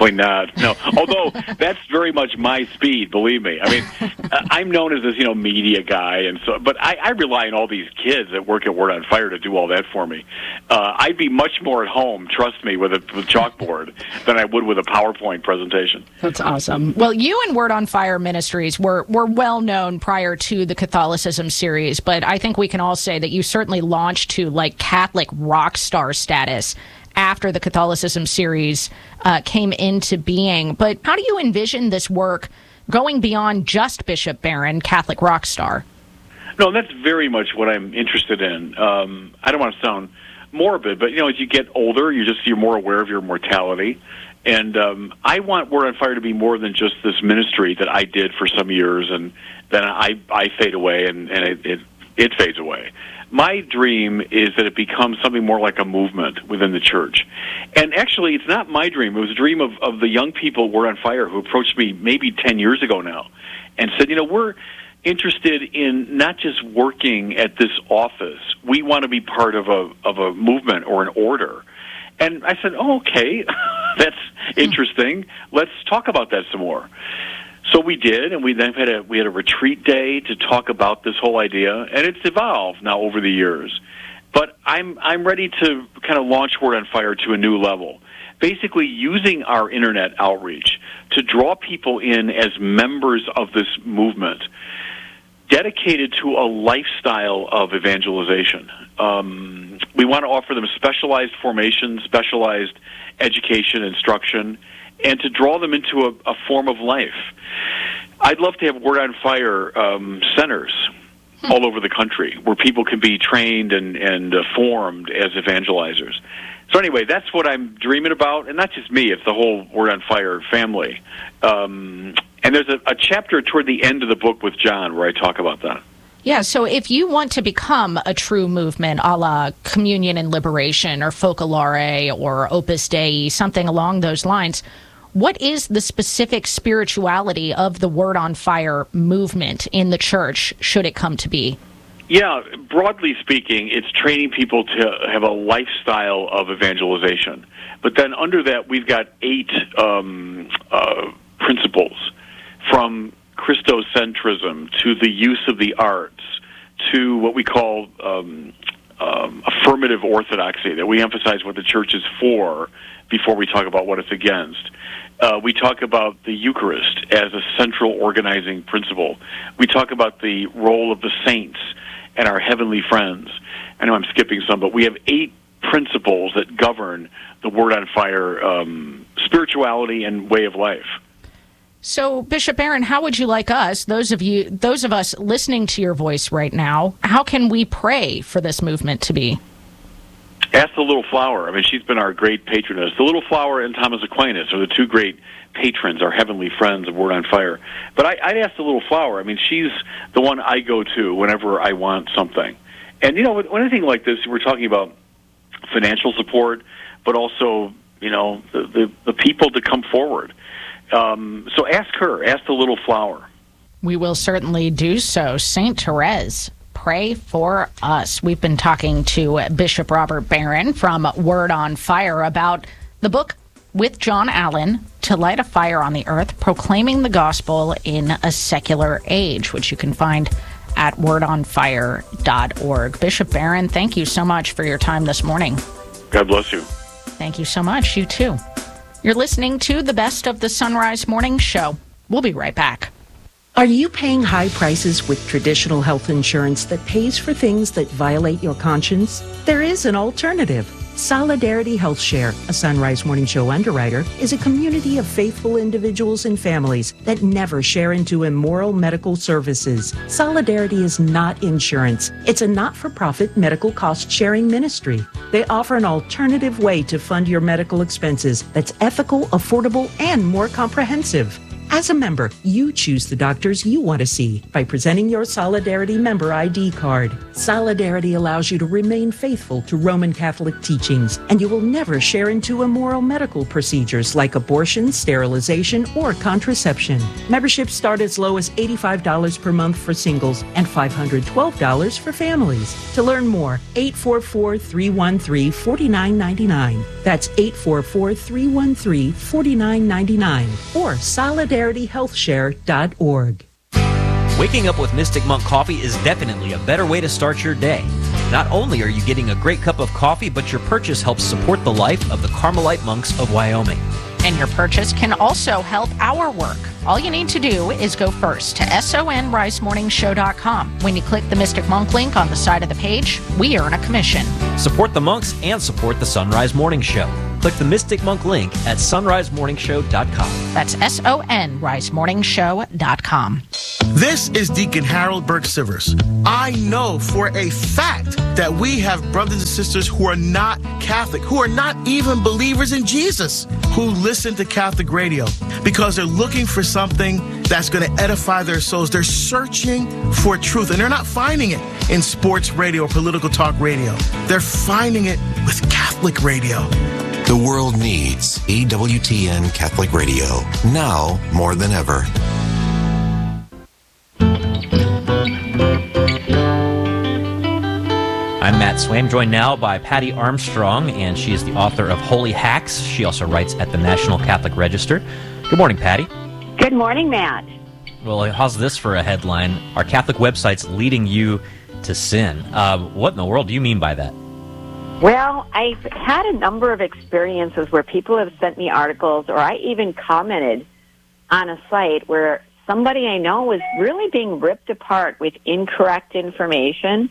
Definitely not. No. Although that's very much my speed, believe me. I mean, I'm known as this, you know, media guy, and so, but I, I rely on all these kids that work at Word on Fire to do all that for me. Uh, I'd be much more at home, trust me, with a with chalkboard than I would with a PowerPoint presentation. That's awesome. Well, you and Word on Fire Ministries were were well known prior to the Catholicism series, but I think we can all say that you certainly launched to like Catholic rock star status after the Catholicism series uh, came into being. But how do you envision this work going beyond just Bishop Barron, Catholic rock star? No, that's very much what I'm interested in. Um, I don't want to sound morbid, but you know, as you get older, you just you're more aware of your mortality. And um, I want Word on Fire to be more than just this ministry that I did for some years, and then I I fade away, and, and it, it it fades away. My dream is that it becomes something more like a movement within the church. And actually, it's not my dream. It was a dream of, of the young people at Word on Fire who approached me maybe ten years ago now and said, you know, we're interested in not just working at this office. We want to be part of a of a movement or an order. And I said, oh, okay, that's interesting. Let's talk about that some more. So we did, and we then had a we had a retreat day to talk about this whole idea, and it's evolved now over the years. But I'm I'm ready to kind of launch Word on Fire to a new level, basically using our internet outreach to draw people in as members of this movement, dedicated to a lifestyle of evangelization. Um, we want to offer them specialized formation, specialized education, instruction, and to draw them into a, a form of life. I'd love to have Word on Fire um, centers hmm. all over the country where people can be trained and, and uh, formed as evangelizers. So anyway, that's what I'm dreaming about, and not just me, it's the whole Word on Fire family. Um, and there's a, a chapter toward the end of the book with John where I talk about that. Yeah, so if you want to become a true movement a la Communion and Liberation or Focolare or Opus Dei, something along those lines, what is the specific spirituality of the Word on Fire movement in the church, should it come to be? Yeah, broadly speaking, it's training people to have a lifestyle of evangelization. But then under that, we've got eight um, uh, principles, from Christocentrism to the use of the arts to what we call um, um, affirmative orthodoxy, that we emphasize what the church is for before we talk about what it's against. Uh, we talk about the Eucharist as a central organizing principle. We talk about the role of the saints and our heavenly friends. I know I'm skipping some, but we have eight principles that govern the Word on Fire um, spirituality and way of life. So, Bishop Barron, how would you like us, those of you, those of us listening to your voice right now, how can we pray for this movement to be? Ask the Little Flower. I mean, she's been our great patroness. The Little Flower and Thomas Aquinas are the two great patrons, our heavenly friends of Word on Fire. But I, I'd ask the Little Flower. I mean, she's the one I go to whenever I want something. And, you know, with anything like this, we're talking about financial support, but also, you know, the, the, the people to come forward. Um, so ask her, ask the Little Flower. We will certainly do so. Saint Therese, pray for us. We've been talking to Bishop Robert Barron from Word on Fire about the book with John Allen, To Light a Fire on the Earth, Proclaiming the Gospel in a Secular Age, which you can find at word on fire dot org. Bishop Barron, thank you so much for your time this morning. God bless you. Thank you so much. You too. You're listening to the Best of the Sunrise Morning Show. We'll be right back. Are you paying high prices with traditional health insurance that pays for things that violate your conscience? There is an alternative. Solidarity Health Share, a Sunrise Morning Show underwriter, is a community of faithful individuals and families that never share into immoral medical services. Solidarity is not insurance. It's a not-for-profit medical cost-sharing ministry. They offer an alternative way to fund your medical expenses that's ethical, affordable, and more comprehensive. As a member, you choose the doctors you want to see by presenting your Solidarity member I D card. Solidarity allows you to remain faithful to Roman Catholic teachings, and you will never share into immoral medical procedures like abortion, sterilization, or contraception. Memberships start as low as eighty-five dollars per month for singles and five hundred twelve dollars for families. To learn more, eight four four, three one three, four nine nine nine. That's eight four four, three one three, four nine nine nine or solidarity health share dot org. Waking up with Mystic Monk Coffee is definitely a better way to start your day. Not only are you getting a great cup of coffee, but your purchase helps support the life of the Carmelite monks of Wyoming. And your purchase can also help our work. All you need to do is go first to sonrise morning show dot com. When you click the Mystic Monk link on the side of the page, we earn a commission. Support the monks and support the Sunrise Morning Show. Click the Mystic Monk link at sunrise morning show dot com. That's S O N rise morning show dot com. This is Deacon Harold Burke Sivers. I know for a fact that we have brothers and sisters who are not Catholic, who are not even believers in Jesus, who listen to Catholic radio because they're looking for something that's going to edify their souls. They're searching for truth, and they're not finding it in sports radio or political talk radio. They're finding it with Catholic radio. The world needs E W T N Catholic Radio, now more than ever. I'm Matt Swaim, joined now by Patty Armstrong, and she is the author of Holy Hacks. She also writes at the National Catholic Register. Good morning, Patty. Good morning, Matt. Well, how's this for a headline? Are Catholic websites leading you to sin? Uh, what in the world do you mean by that? Well, I've had a number of experiences where people have sent me articles, or I even commented on a site where somebody I know was really being ripped apart with incorrect information.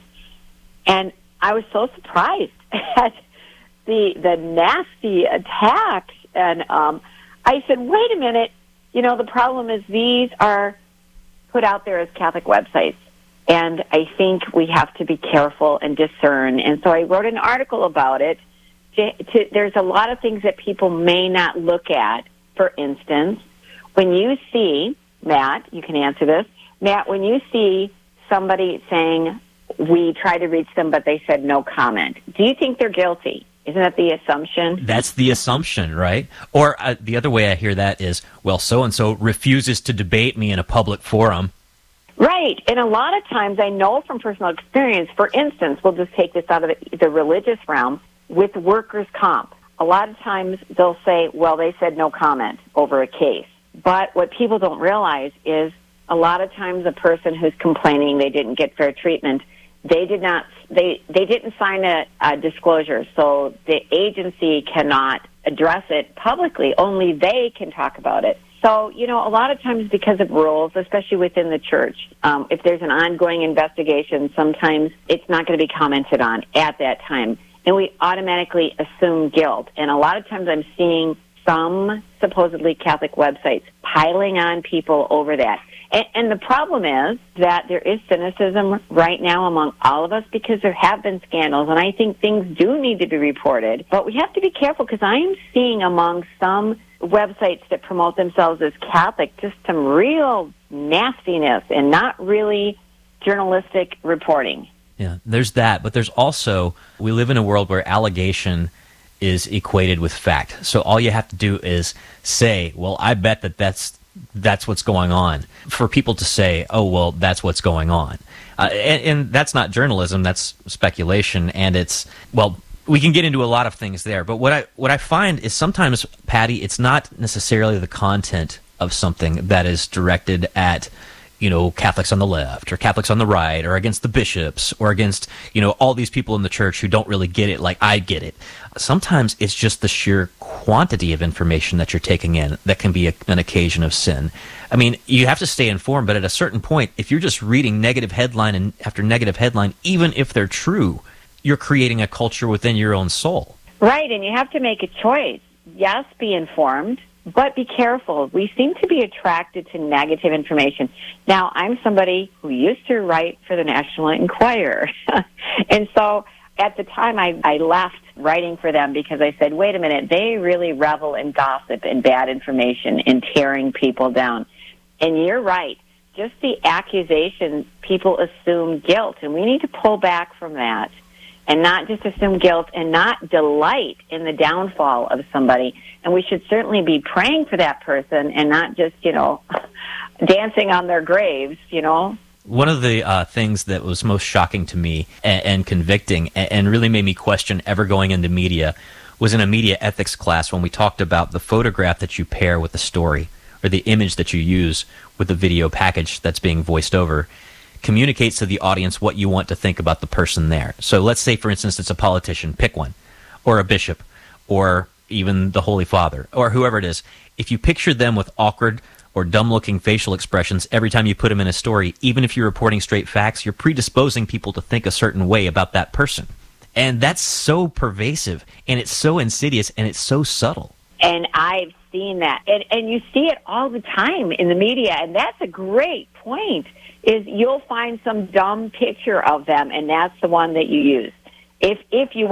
And I was so surprised at the the nasty attacks. And um, I said, wait a minute, you know, the problem is these are put out there as Catholic websites. And I think we have to be careful and discern. And so I wrote an article about it. To, to, there's a lot of things that people may not look at. For instance, when you see, Matt, you can answer this, Matt, when you see somebody saying, we tried to reach them, but they said no comment, do you think they're guilty? Isn't that the assumption? That's the assumption, right? Or uh, the other way I hear that is, well, so-and-so refuses to debate me in a public forum. Right, and a lot of times I know from personal experience, for instance, we'll just take this out of the, the religious realm, with workers' comp. A lot of times they'll say, well, they said no comment over a case. But what people don't realize is a lot of times a person who's complaining they didn't get fair treatment, they did not, they, they didn't sign a, a disclosure, so the agency cannot address it publicly. Only they can talk about it. So, you know, a lot of times because of rules, especially within the church, um, if there's an ongoing investigation, sometimes it's not going to be commented on at that time. And we automatically assume guilt. And a lot of times I'm seeing some supposedly Catholic websites piling on people over that. And, and the problem is that there is cynicism right now among all of us because there have been scandals. And I think things do need to be reported. But we have to be careful because I am seeing among some websites that promote themselves as Catholic just some real nastiness and not really journalistic reporting. Yeah, there's that, but there's also, we live in a world where allegation is equated with fact. So all you have to do is say, well, I bet that that's that's what's going on. For people to say, oh, well, that's what's going on. Uh, and, and that's not journalism, that's speculation, and it's, well, we can get into a lot of things there, but what I what I find is sometimes, Patty, it's not necessarily the content of something that is directed at, you know, Catholics on the left or Catholics on the right or against the bishops or against, you know, all these people in the church who don't really get it like I get it. Sometimes it's just the sheer quantity of information that you're taking in that can be a, an occasion of sin. I mean, you have to stay informed, but at a certain point, if you're just reading negative headline and after negative headline, even if they're true, you're creating a culture within your own soul. Right, and you have to make a choice. Yes, be informed, but be careful. We seem to be attracted to negative information. Now, I'm somebody who used to write for the National Enquirer. And so at the time I, I left writing for them because I said, wait a minute, they really revel in gossip and bad information and tearing people down. And you're right. Just the accusation, people assume guilt, and we need to pull back from that and not just assume guilt and not delight in the downfall of somebody. And we should certainly be praying for that person and not just, you know, dancing on their graves, you know. One of the uh, things that was most shocking to me and, and convicting and, and really made me question ever going into media was in a media ethics class when we talked about the photograph that you pair with the story or the image that you use with the video package that's being voiced over communicates to the audience what you want to think about the person there. So let's say, for instance, it's a politician, pick one, or a bishop, or even the Holy Father, or whoever it is. If you picture them with awkward or dumb-looking facial expressions every time you put them in a story, even if you're reporting straight facts, you're predisposing people to think a certain way about that person. And that's so pervasive, and it's so insidious, and it's so subtle. And I've seen that. And, and you see it all the time in the media, and that's a great point, is you'll find some dumb picture of them, and that's the one that you use. If if you